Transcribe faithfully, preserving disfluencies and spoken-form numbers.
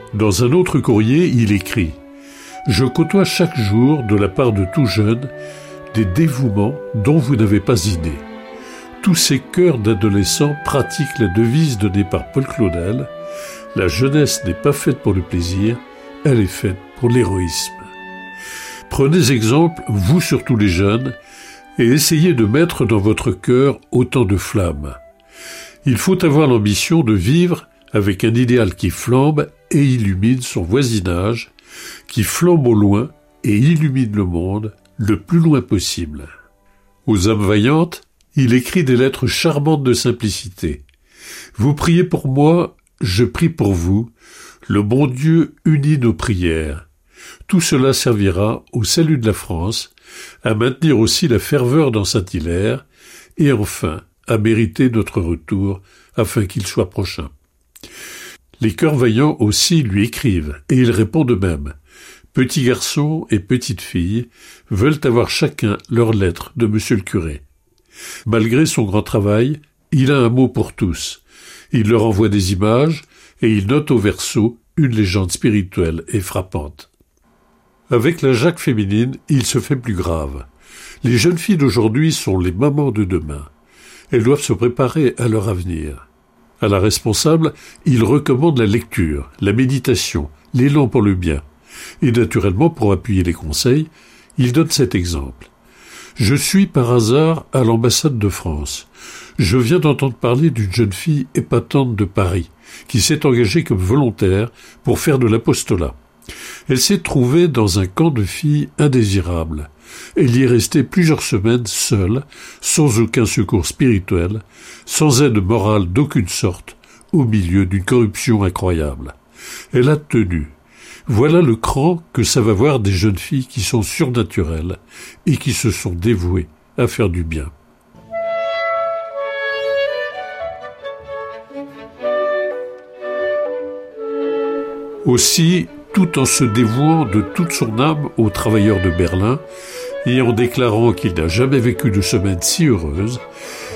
Dans un autre courrier, il écrit « Je côtoie chaque jour, de la part de tout jeunes, des dévouements dont vous n'avez pas idée. Tous ces cœurs d'adolescents pratiquent la devise donnée par Paul Claudel « La jeunesse n'est pas faite pour le plaisir, elle est faite pour l'héroïsme. » Prenez exemple, vous surtout les jeunes, et essayez de mettre dans votre cœur autant de flammes. Il faut avoir l'ambition de vivre avec un idéal qui flambe et illumine son voisinage, qui flambe au loin et illumine le monde le plus loin possible. Aux âmes vaillantes, il écrit des lettres charmantes de simplicité. Vous priez pour moi, je prie pour vous, le bon Dieu unit nos prières. Tout cela servira au salut de la France, à maintenir aussi la ferveur dans Saint-Hilaire, et enfin à mériter notre retour afin qu'il soit prochain. Les cœurs vaillants aussi lui écrivent, et il répond de même. Petits garçons et petites filles veulent avoir chacun leur lettre de monsieur le curé. Malgré son grand travail, il a un mot pour tous. Il leur envoie des images, et il note au verso une légende spirituelle et frappante. Avec la Jacques féminine, il se fait plus grave. Les jeunes filles d'aujourd'hui sont les mamans de demain. Elles doivent se préparer à leur avenir. À la responsable, il recommande la lecture, la méditation, l'élan pour le bien. Et naturellement, pour appuyer les conseils, il donne cet exemple. Je suis par hasard à l'ambassade de France. Je viens d'entendre parler d'une jeune fille épatante de Paris, qui s'est engagée comme volontaire pour faire de l'apostolat. Elle s'est trouvée dans un camp de filles indésirables. Elle y est restée plusieurs semaines seule, sans aucun secours spirituel, sans aide morale d'aucune sorte, au milieu d'une corruption incroyable. Elle a tenu. Voilà le cran que savent avoir des jeunes filles qui sont surnaturelles et qui se sont dévouées à faire du bien. Aussi, tout en se dévouant de toute son âme aux travailleurs de Berlin et en déclarant qu'il n'a jamais vécu de semaine si heureuse,